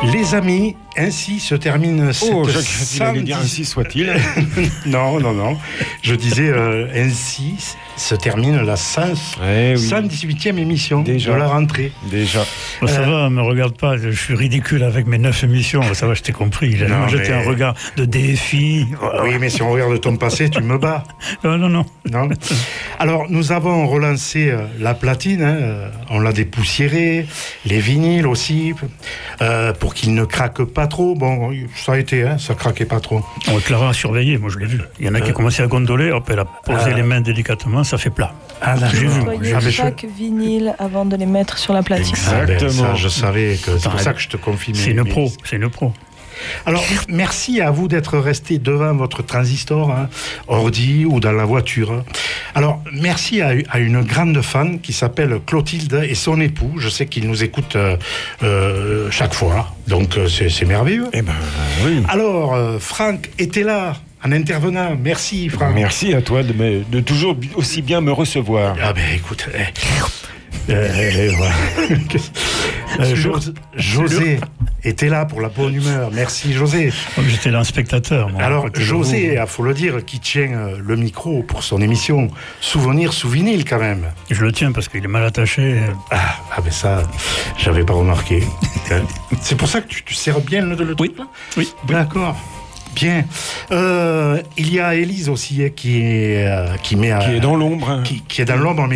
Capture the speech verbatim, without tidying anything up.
Les amis, ainsi se termine cette Oh, je cent dix... dire ainsi soit-il. non, non, non. Je disais euh, ainsi se termine la cent... eh oui. cent dix-huitième émission Déjà. de la rentrée. Déjà. Bon, ça Euh, va, me regarde pas, je suis ridicule avec mes neuf émissions. Ça va, je t'ai compris. Il Non, m'a jeté mais- un regard de défi. Oui, mais si on regarde ton passé, tu me bats. Non, non, non. Non. Alors, nous avons relancé euh, la platine, hein, euh, on l'a dépoussiérée, les vinyles aussi, euh, pour qu'ils ne craquent pas trop. Bon, ça a été, hein, ça craquait pas trop. On Clara a surveillé, moi je l'ai vu. Il y en a qui ont commencé à gondoler, hop, elle a posé Euh. les mains délicatement, ça fait plat. Ah, d'accord. J'ai vu. Nettoyer Ah, mais je- chaque vinyle avant de les mettre sur la platine. Ah, ben, Exactement. ça, je savais que c'est pour Attends, ça que je te confie. mes- C'est une mes pro, listes. c'est une pro. Alors, merci à vous d'être restés devant votre transistor, hein, ordi ou dans la voiture. Alors, merci à, à une grande fan qui s'appelle Clotilde et son époux. Je sais qu'ils nous écoutent euh, euh, chaque fois, donc euh, c'est, c'est merveilleux. Eh ben oui. Alors, euh, Franck était là, en intervenant. Merci, Franck. Merci à toi de, me, de toujours aussi bien me recevoir. Ah ben, écoute... eh, euh, eh, voilà. Euh, Jo- José était là pour la bonne humeur. Merci, José. Comme j'étais là en spectateur. moi, à Alors, côté de José, vous. il faut le dire, qui tient euh, le micro pour son émission Souvenirs sous vinyle, quand même. Je le tiens parce qu'il est mal attaché. Ah, ah ben ça, j'avais pas remarqué. C'est pour ça que tu, tu serres bien le, le Oui, truc, là oui. D'accord. Bien. Euh, il y a Élise aussi, hein, qui, est, euh, qui, met à- Qui est dans l'ombre. hein. qui, qui est dans l'ombre, mais